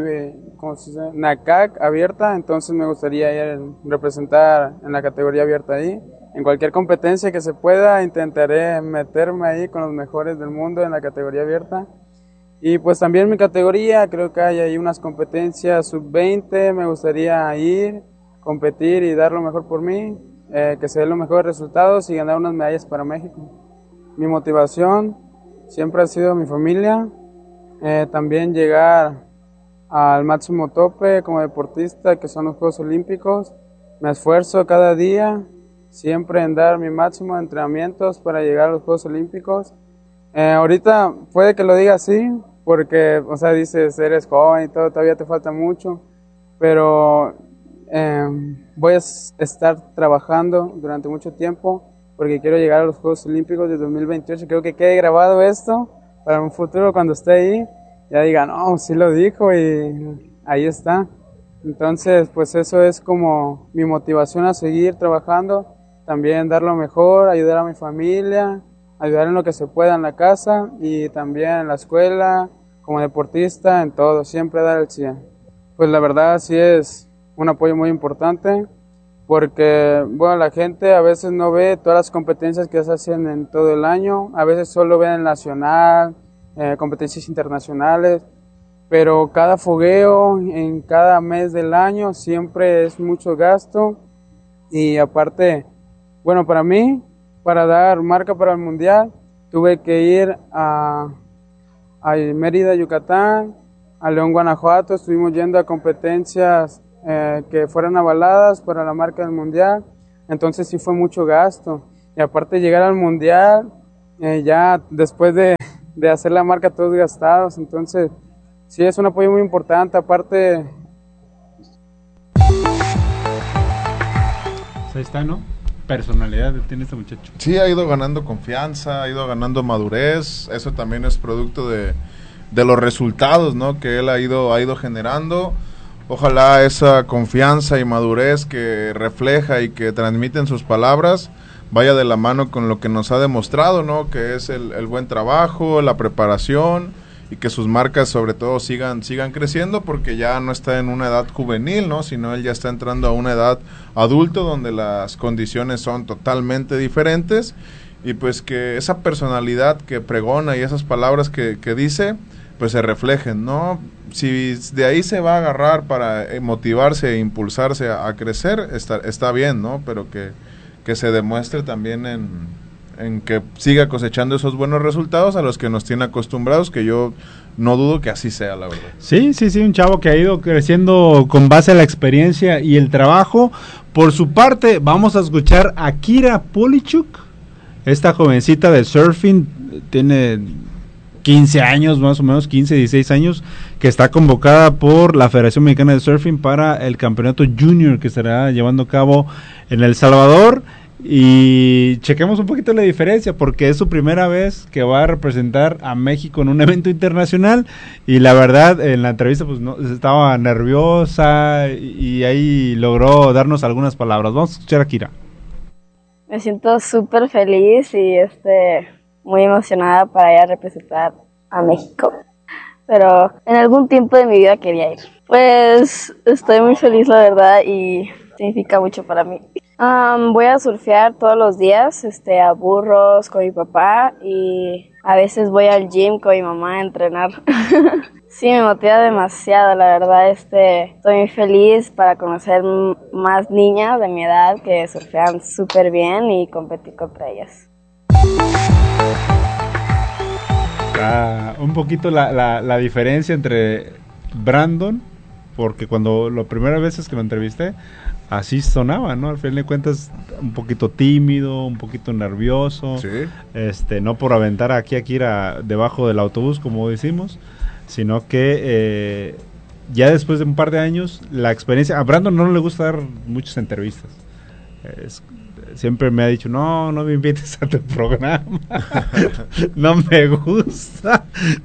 NACAC abierta, entonces me gustaría ir a representar en la categoría abierta ahí. En cualquier competencia que se pueda, intentaré meterme ahí con los mejores del mundo en la categoría abierta. Y pues también en mi categoría, creo que hay ahí unas competencias sub-20, me gustaría ir, competir y dar lo mejor por mí, que se den los mejores resultados y ganar unas medallas para México. Mi motivación siempre ha sido mi familia, también llegar al máximo tope como deportista, que son los Juegos Olímpicos. Me esfuerzo cada día, siempre en dar mi máximo de entrenamientos para llegar a los Juegos Olímpicos. Ahorita puede que lo diga así, porque, o sea, dices, eres joven y todo, todavía te falta mucho, pero voy a estar trabajando durante mucho tiempo porque quiero llegar a los Juegos Olímpicos de 2028. Creo que quede grabado esto para un futuro cuando esté ahí, ya digan, no, sí lo dijo y ahí está. Entonces, pues eso es como mi motivación a seguir trabajando, también dar lo mejor, ayudar a mi familia, ayudar en lo que se pueda en la casa y también en la escuela, como deportista, en todo, siempre dar el 100. Pues la verdad sí es un apoyo muy importante, porque bueno, la gente a veces no ve todas las competencias que se hacen en todo el año, a veces solo ven el nacional, competencias internacionales, pero cada fogueo en cada mes del año siempre es mucho gasto. Y aparte, bueno, para mí, para dar marca para el mundial, tuve que ir a Mérida, Yucatán, a León, Guanajuato. Estuvimos yendo a competencias que fueran avaladas para la marca del mundial. Entonces sí fue mucho gasto. Y aparte llegar al mundial, ya después de hacer la marca todos gastados. Entonces sí es un apoyo muy importante. Aparte... Ahí está, ¿no? Personalidad tiene este muchacho. Sí, ha ido ganando confianza, ha ido ganando madurez. Eso también es producto de los resultados, ¿no? Que él ha ido generando. Ojalá esa confianza y madurez que refleja y que transmite en sus palabras vaya de la mano con lo que nos ha demostrado, ¿no? Que es el buen trabajo, la preparación, y que sus marcas sobre todo sigan creciendo, porque ya no está en una edad juvenil, ¿no? Sino él ya está entrando a una edad adulto donde las condiciones son totalmente diferentes, y pues que esa personalidad que pregona y esas palabras que dice pues se reflejen, ¿no? Si de ahí se va a agarrar para motivarse e impulsarse a crecer, está bien, ¿no? Pero que se demuestre también en que siga cosechando esos buenos resultados a los que nos tiene acostumbrados, que yo no dudo que así sea, la verdad. Sí, un chavo que ha ido creciendo con base a la experiencia y el trabajo. Por su parte, vamos a escuchar a Kira Polichuk, esta jovencita de surfing, tiene 15 años, más o menos 15, 16 años, que está convocada por la Federación Mexicana de Surfing para el campeonato junior que estará llevando a cabo en El Salvador. Y chequemos un poquito la diferencia, porque es su primera vez que va a representar a México en un evento internacional, y la verdad en la entrevista pues no estaba nerviosa, y ahí logró darnos algunas palabras. Vamos a escuchar a Kira. Me siento súper feliz y muy emocionada para ir a representar a México, pero en algún tiempo de mi vida quería ir. Pues estoy muy feliz, la verdad, y significa mucho para mí. Voy a surfear todos los días, a Burros con mi papá, y a veces voy al gym con mi mamá a entrenar. Sí, me motiva demasiado, la verdad. Estoy muy feliz para conocer más niñas de mi edad que surfean súper bien y competir contra ellas. Un poquito la diferencia entre Brandon, porque cuando la primera vez que lo entrevisté, así sonaba, ¿no? Al final de cuentas, un poquito tímido, un poquito nervioso. Sí. No por aventar aquí a Kira debajo del autobús, como decimos, sino que ya después de un par de años, la experiencia... A Brandon no le gusta dar muchas entrevistas. Siempre me ha dicho, no me invites a tu programa. No me gusta.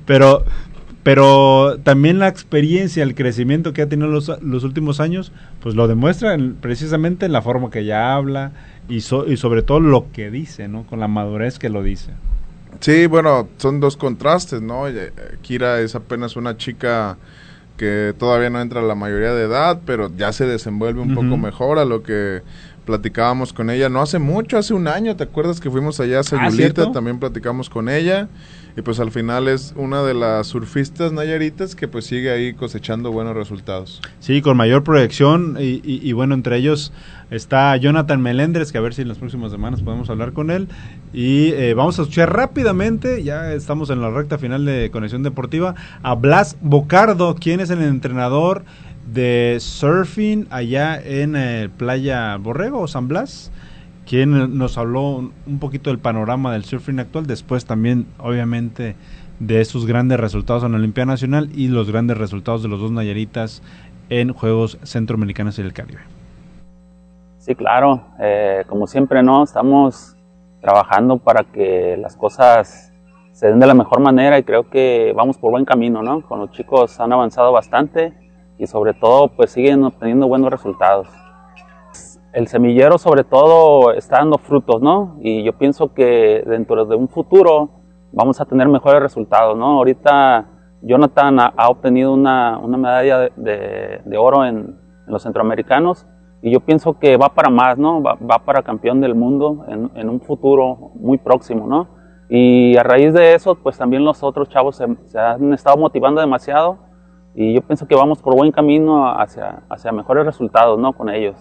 Pero también la experiencia, el crecimiento que ha tenido los últimos años, pues lo demuestra precisamente en la forma que ella habla y sobre todo lo que dice, ¿no? Con la madurez que lo dice. Sí, bueno, son dos contrastes, ¿no? Kira es apenas una chica que todavía no entra a la mayoría de edad, pero ya se desenvuelve un poco mejor a lo que platicábamos con ella no hace mucho, hace un año. ¿Te acuerdas que fuimos allá a Sayulita? También platicamos con ella, y pues al final es una de las surfistas nayaritas que pues sigue ahí cosechando buenos resultados. Sí, con mayor proyección, y bueno, entre ellos está Jonathan Melendres, que a ver si en las próximas semanas podemos hablar con él. Y vamos a escuchar rápidamente, ya estamos en la recta final de Conexión Deportiva, a Blas Bocardo, quien es el entrenador de surfing allá en Playa Borrego o San Blas, quien nos habló un poquito del panorama del surfing actual, después también obviamente de esos grandes resultados en la Olimpiada Nacional y los grandes resultados de los dos nayaritas en Juegos Centroamericanos y del Caribe. Sí, claro, como siempre, ¿no? Estamos trabajando para que las cosas se den de la mejor manera, y creo que vamos por buen camino, ¿no? Con los chicos han avanzado bastante y sobre todo pues siguen obteniendo buenos resultados. El semillero sobre todo está dando frutos, ¿no? Y yo pienso que dentro de un futuro vamos a tener mejores resultados, ¿no? Ahorita Jonathan ha obtenido una medalla de oro en los centroamericanos, y yo pienso que va para más, ¿no? Va para campeón del mundo en un futuro muy próximo, ¿no? Y a raíz de eso, pues también los otros chavos se han estado motivando demasiado y yo pienso que vamos por buen camino hacia mejores resultados, ¿no? Con ellos.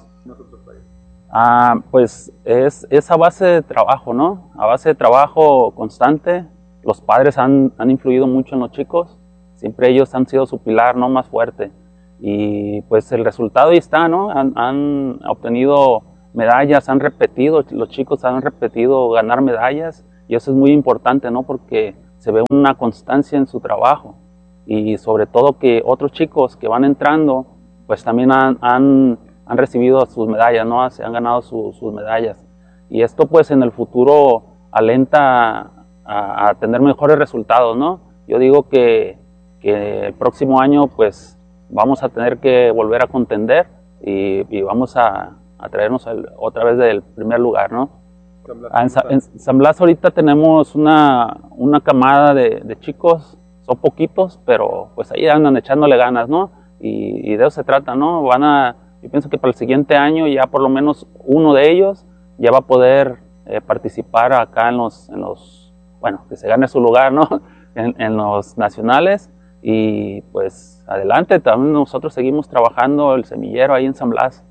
Pues es a base de trabajo, ¿no? A base de trabajo constante. Los padres han influido mucho en los chicos. Siempre ellos han sido su pilar, ¿no? Más fuerte. Y pues el resultado ahí está, ¿no? Han obtenido medallas, los chicos han repetido ganar medallas. Y eso es muy importante, ¿no? Porque se ve una constancia en su trabajo. Y sobre todo que otros chicos que van entrando, pues también han recibido sus medallas, ¿no? Se han ganado sus medallas. Y esto pues en el futuro alenta a tener mejores resultados, ¿no? Yo digo que el próximo año pues vamos a tener que volver a contender y vamos a traernos otra vez del primer lugar, ¿no? En San Blas ahorita tenemos una camada de chicos, son poquitos, pero pues ahí andan echándole ganas, ¿no? Y de eso se trata, ¿no? Yo pienso que para el siguiente año ya por lo menos uno de ellos ya va a poder participar acá en los bueno, que se gane su lugar, ¿no? En los nacionales. Y pues adelante, también nosotros seguimos trabajando el semillero ahí en San Blas.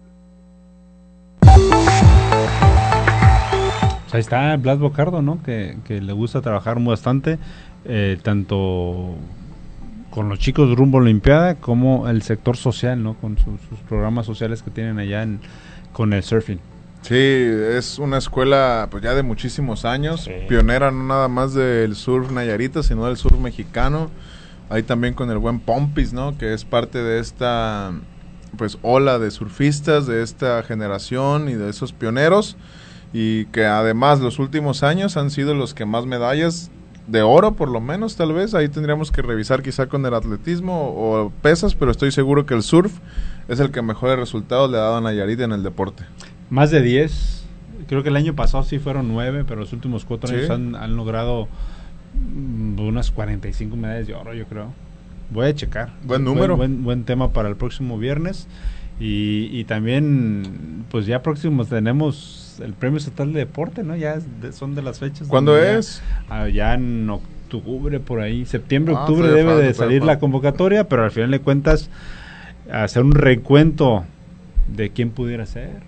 Pues ahí está Blas Bocardo, ¿no? Que le gusta trabajar bastante, tanto con los chicos rumbo a la Olimpiada como el sector social, ¿no? Con sus programas sociales que tienen allá con el surfing. Sí, es una escuela pues ya de muchísimos años, sí. Pionera no nada más del surf nayarita, sino del surf mexicano. Ahí también con el buen Pompis, ¿no? Que es parte de esta pues ola de surfistas de esta generación y de esos pioneros, y que además los últimos años han sido los que más medallas de oro, por lo menos, tal vez. Ahí tendríamos que revisar quizá con el atletismo o pesas, pero estoy seguro que el surf es el que mejores resultados le ha dado a Nayarit en el deporte. Más de 10, creo que el año pasado sí fueron 9, pero los últimos 4 años han logrado unas 45 medallas de oro, yo creo. Voy a checar. Buen número. Buen tema para el próximo viernes. Y también, pues ya próximos tenemos el Premio Estatal de Deporte, ¿no? Ya son de las fechas. ¿Cuándo es? Ya en octubre, por ahí. Septiembre, octubre debe de salir la convocatoria, pero al final de cuentas, hacer un recuento de quién pudiera ser.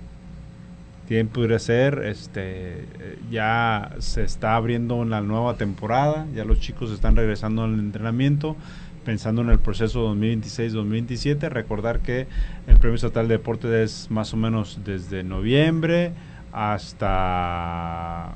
Ya se está abriendo una nueva temporada, ya los chicos están regresando al entrenamiento, pensando en el proceso 2026-2027. Recordar que el Premio Estatal de Deportes es más o menos desde noviembre hasta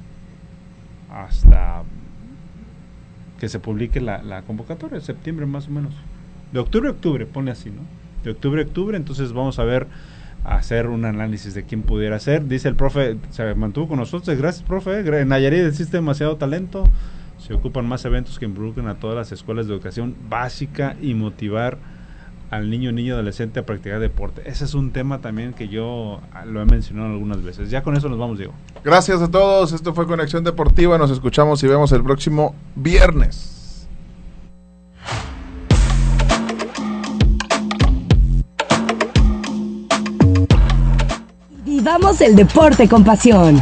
que se publique la convocatoria, septiembre más o menos. De octubre a octubre, pone así, ¿no? De octubre a octubre, entonces vamos a hacer un análisis de quién pudiera ser. Dice el profe, se mantuvo con nosotros, gracias profe, en Nayarit existe demasiado talento, se ocupan más eventos que involucren a todas las escuelas de educación básica y motivar al niño y adolescente a practicar deporte. Ese es un tema también que yo lo he mencionado algunas veces. Ya con eso nos vamos, Diego. Gracias a todos, esto fue Conexión Deportiva, nos escuchamos y vemos el próximo viernes. Vivamos el deporte con pasión.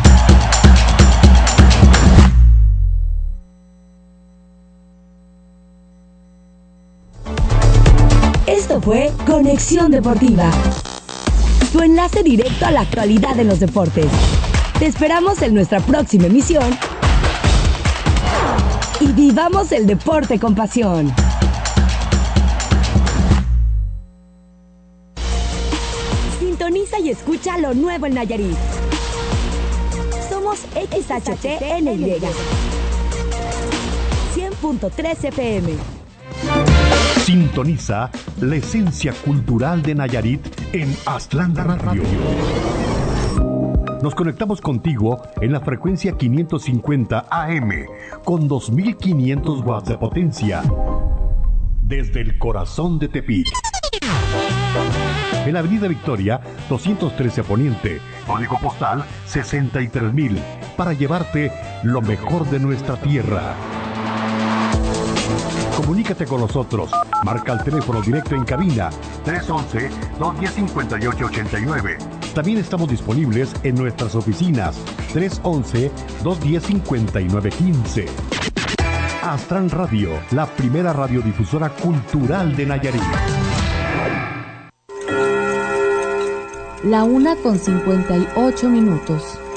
Esto fue Conexión Deportiva, tu enlace directo a la actualidad de los deportes. Te esperamos en nuestra próxima emisión y vivamos el deporte con pasión. Sintoniza y escucha lo nuevo en Nayarit. Somos XHTNY 100.3 FM. Sintoniza la esencia cultural de Nayarit en Aztlán Radio. Nos conectamos contigo en la frecuencia 550 AM con 2500 watts de potencia desde el corazón de Tepic. En la Avenida Victoria, 213 Poniente, código postal 63000, para llevarte lo mejor de nuestra tierra. Comunícate con nosotros. Marca el teléfono directo en cabina 311-210-5889. También estamos disponibles en nuestras oficinas 311-210-5915. Astran Radio, la primera radiodifusora cultural de Nayarit. La 1:58.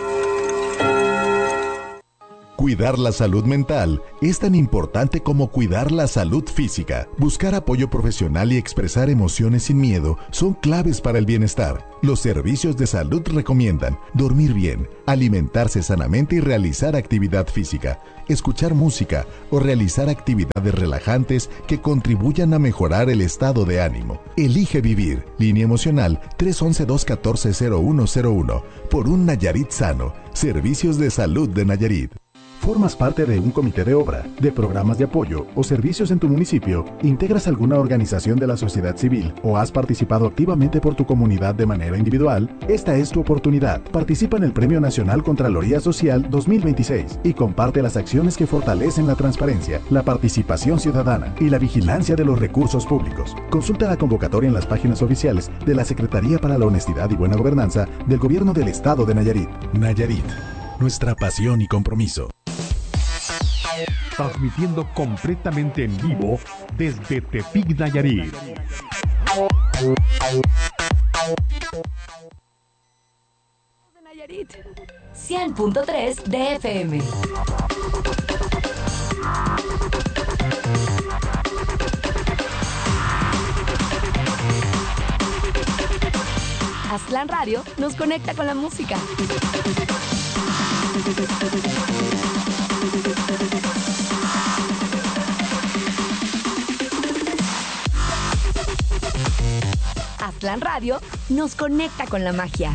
Cuidar la salud mental es tan importante como cuidar la salud física. Buscar apoyo profesional y expresar emociones sin miedo son claves para el bienestar. Los servicios de salud recomiendan dormir bien, alimentarse sanamente y realizar actividad física, escuchar música o realizar actividades relajantes que contribuyan a mejorar el estado de ánimo. Elige vivir. Línea emocional 311-214-0101. Por un Nayarit sano. Servicios de Salud de Nayarit. ¿Formas parte de un comité de obra, de programas de apoyo o servicios en tu municipio? ¿Integras alguna organización de la sociedad civil o has participado activamente por tu comunidad de manera individual? Esta es tu oportunidad. Participa en el Premio Nacional Contraloría Social 2026 y comparte las acciones que fortalecen la transparencia, la participación ciudadana y la vigilancia de los recursos públicos. Consulta la convocatoria en las páginas oficiales de la Secretaría para la Honestidad y Buena Gobernanza del Gobierno del Estado de Nayarit. Nayarit, nuestra pasión y compromiso. Transmitiendo completamente en vivo desde Tepic, Nayarit. Nayarit, 100.3 de FM. Astlan Radio nos conecta con la música. Astlan Radio nos conecta con la magia.